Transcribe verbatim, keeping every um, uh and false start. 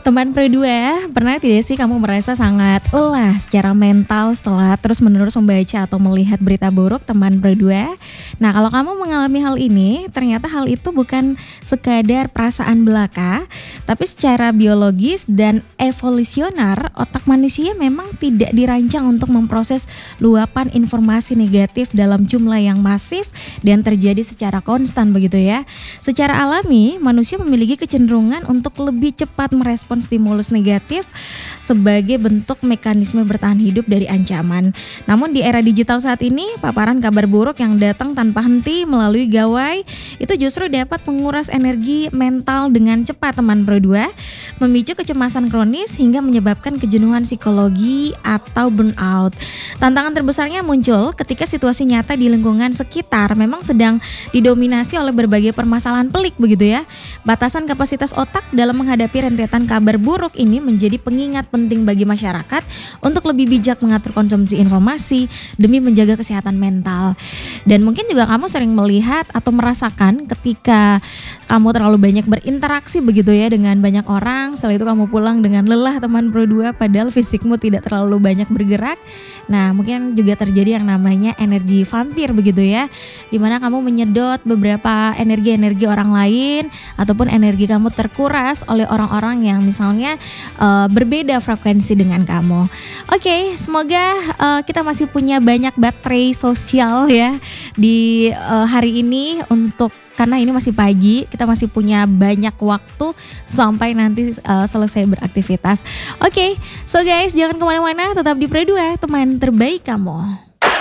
Teman Pro dua, pernah tidak sih kamu merasa sangat lelah secara mental setelah terus-menerus membaca atau melihat berita buruk teman Pro dua? Nah, kalau kamu mengalami hal ini, ternyata hal itu bukan sekadar perasaan belaka, tapi secara biologis dan evolusioner, otak manusia memang tidak dirancang untuk memproses luapan informasi negatif dalam jumlah yang masif dan terjadi secara konstan begitu ya. Secara alami, manusia memiliki kecenderungan untuk lebih cepat merespon stimulus negatif sebagai bentuk mekanisme bertahan hidup dari ancaman. Namun di era digital saat ini, paparan kabar buruk yang datang tanpa henti melalui gawai itu justru dapat menguras energi mental dengan cepat teman Pro dua, memicu kecemasan kronis hingga menyebabkan kejenuhan psikologi atau burnout. Tantangan terbesarnya muncul ketika situasi nyata di lingkungan sekitar memang sedang didominasi oleh berbagai permasalahan pelik begitu ya. Batasan kapasitas otak dalam menghadapi rentetan kabar buruk ini menjadi pengingat penting bagi masyarakat untuk lebih bijak mengatur konsumsi informasi demi menjaga kesehatan mental. Dan mungkin juga kamu sering melihat atau merasakan ketika kamu terlalu banyak berinteraksi begitu ya dengan banyak orang, setelah itu kamu pulang dengan lelah teman Pro dua padahal fisikmu tidak terlalu banyak bergerak. Nah, mungkin juga terjadi yang namanya energi vampir begitu ya, dimana kamu menyedot beberapa energi-energi orang lain ataupun energi kamu terkuras oleh orang-orang yang misalnya uh, berbeda frekuensi dengan kamu. Oke, okay, semoga uh, kita masih punya banyak baterai sosial ya di uh, hari ini untuk karena ini masih pagi, kita masih punya banyak waktu sampai nanti uh, selesai beraktivitas. Oke, okay, so guys jangan kemana-mana, tetap di Pro dua, teman terbaik kamu.